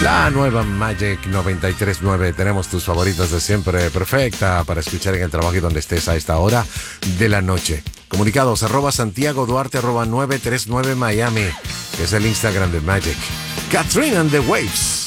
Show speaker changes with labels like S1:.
S1: La nueva Magic 93.9. Tenemos tus favoritas de siempre, perfecta para escuchar en el trabajo y donde estés a esta hora de la noche. Comunicados @Santiago Duarte @939 Miami, que es el Instagram de Magic. Catherine and the Waves.